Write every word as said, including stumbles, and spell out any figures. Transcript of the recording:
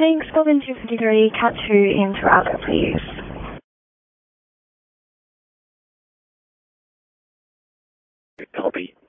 Thanks, Golden two fifty-three, Cat two in Toronto, please. Copy.